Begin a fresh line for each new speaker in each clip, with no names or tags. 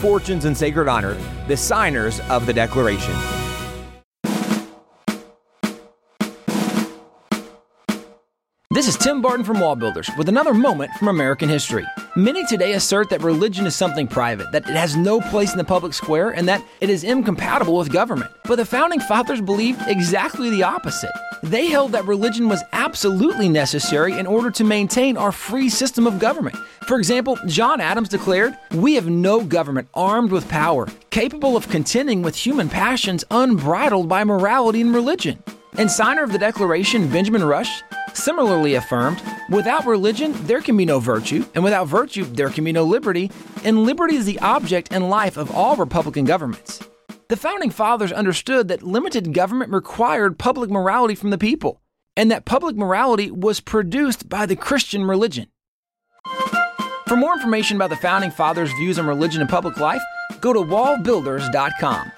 fortunes, and sacred honor, the signers of the Declaration. This is Tim Barton from Wall Builders with another moment from American history. Many today assert that religion is something private, that it has no place in the public square, and that it is incompatible with government. But the Founding Fathers believed exactly the opposite. They held that religion was absolutely necessary in order to maintain our free system of government. For example, John Adams declared, "We have no government armed with power, capable of contending with human passions unbridled by morality and religion." And signer of the Declaration, Benjamin Rush, similarly affirmed, "Without religion, there can be no virtue, and without virtue, there can be no liberty, and liberty is the object and life of all Republican governments." The Founding Fathers understood that limited government required public morality from the people, and that public morality was produced by the Christian religion. For more information about the Founding Fathers' views on religion and public life, go to wallbuilders.com.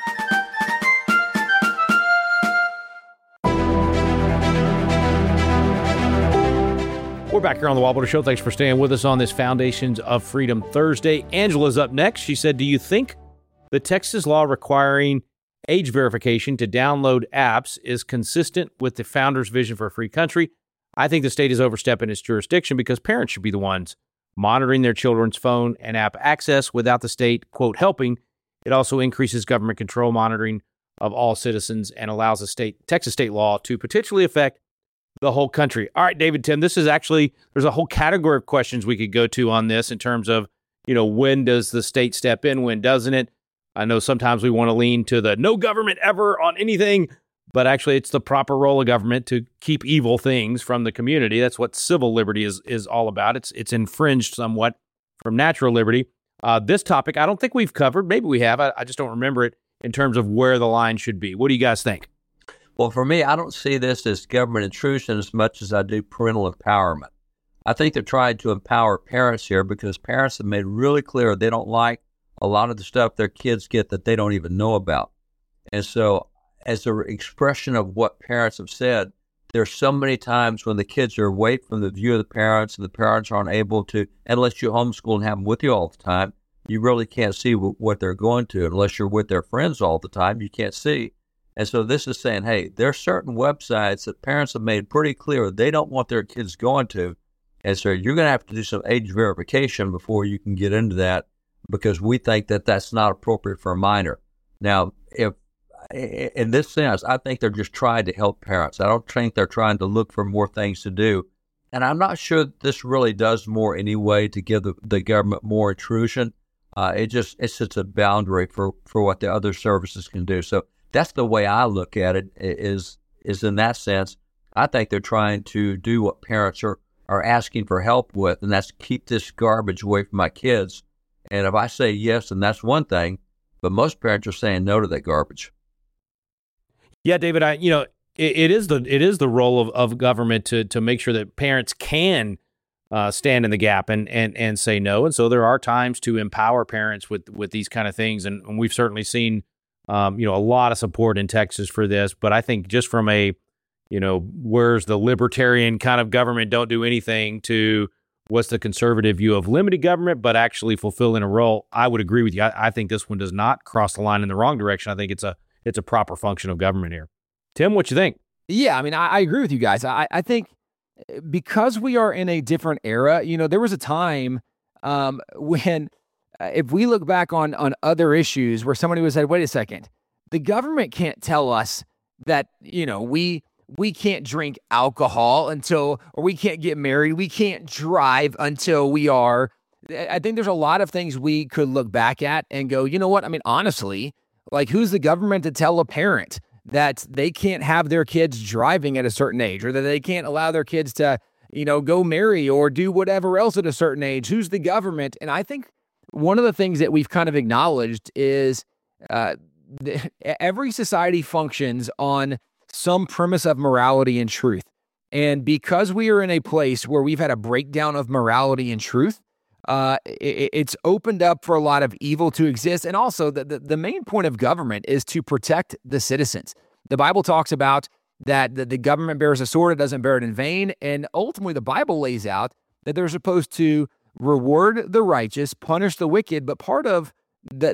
We're back here on the Wall Builder Show. Thanks for staying with us on this Foundations of Freedom Thursday. Angela's up next. She said, do you think the Texas law requiring age verification to download apps is consistent with the founders' vision for a free country? I think the state is overstepping its jurisdiction because parents should be the ones monitoring their children's phone and app access without the state, quote, helping. It also increases government control monitoring of all citizens and allows the Texas state law to potentially affect the whole country. All right, David, Tim, this is actually, there's a whole category of questions we could go to on this in terms of, when does the state step in, when doesn't it? I know sometimes we want to lean to the no government ever on anything, but actually it's the proper role of government to keep evil things from the community. That's what civil liberty is all about. It's infringed somewhat from natural liberty. This topic, I don't think we've covered. Maybe we have. I just don't remember it in terms of where the line should be. What do you guys think?
Well, for me, I don't see this as government intrusion as much as I do parental empowerment. I think they're trying to empower parents here because parents have made really clear they don't like a lot of the stuff their kids get that they don't even know about. And so as an expression of what parents have said, there's so many times when the kids are away from the view of the parents and the parents aren't able to, unless you homeschool and have them with you all the time, you really can't see what they're going to. Unless you're with their friends all the time, you can't see. And so this is saying, hey, there are certain websites that parents have made pretty clear they don't want their kids going to. And so you're going to have to do some age verification before you can get into that because we think that that's not appropriate for a minor. Now, if in this sense, I think they're just trying to help parents. I don't think they're trying to look for more things to do. And I'm not sure this really does more anyway to give the government more intrusion. It's just a boundary for what the other services can do. So that's the way I look at it is in that sense. I think they're trying to do what parents are asking for help with, and that's keep this garbage away from my kids. And if I say yes, then that's one thing, but most parents are saying no to that garbage.
Yeah, David, it is the role of government to make sure that parents can stand in the gap and say no. And so there are times to empower parents with these kind of things. And we've certainly seen a lot of support in Texas for this, but I think just from a, where's the libertarian kind of government, don't do anything, to what's the conservative view of limited government, but actually fulfilling a role, I would agree with you. I think this one does not cross the line in the wrong direction. I think it's a proper function of government here. Tim, what you think?
Yeah, I agree with you guys. I think because we are in a different era, there was a time when if we look back on other issues where somebody was said, wait a second, the government can't tell us that, we can't drink alcohol or we can't get married, we can't drive until we are. I think there's a lot of things we could look back at and go, you know what? Honestly, like, who's the government to tell a parent that they can't have their kids driving at a certain age, or that they can't allow their kids to, go marry or do whatever else at a certain age? Who's the government? And I think one of the things that we've kind of acknowledged is every society functions on some premise of morality and truth. And because we are in a place where we've had a breakdown of morality and truth, it's opened up for a lot of evil to exist. And also, the main point of government is to protect the citizens. The Bible talks about that the government bears a sword, it doesn't bear it in vain. And ultimately, the Bible lays out that they're supposed to reward the righteous, punish the wicked. But part of